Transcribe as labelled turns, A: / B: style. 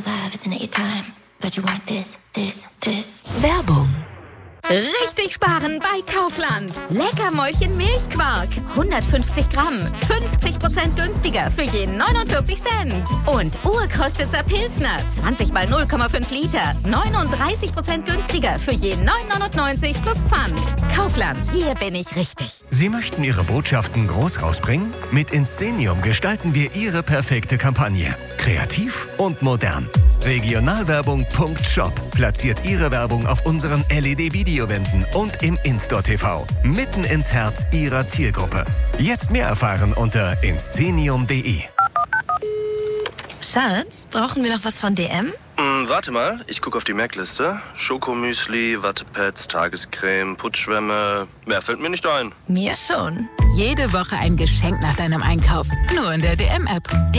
A: Werbung.
B: Richtig sparen bei Kaufland. Leckermäulchen Milchquark. 150 Gramm. 50% günstiger für je 49 Cent. Und Urkrostitzer Pilsner. 20 mal 0,5 Liter. 39% günstiger für je 9,99 plus Pfand. Kaufland. Hier bin ich richtig.
C: Sie möchten Ihre Botschaften groß rausbringen? Mit Inscenium gestalten wir Ihre perfekte Kampagne. Kreativ und modern. Regionalwerbung.shop platziert Ihre Werbung auf unseren LED-Videowänden und im In-Store TV. Mitten ins Herz Ihrer Zielgruppe. Jetzt mehr erfahren unter inscenium.de.
A: Schatz, brauchen wir noch was von DM?
D: Warte mal, ich gucke auf die Merkliste. Schokomüsli, Wattepads, Tagescreme, Putzschwämme. Mehr fällt mir nicht ein.
A: Mir schon.
E: Jede Woche ein Geschenk nach deinem Einkauf. Nur in der DM-App.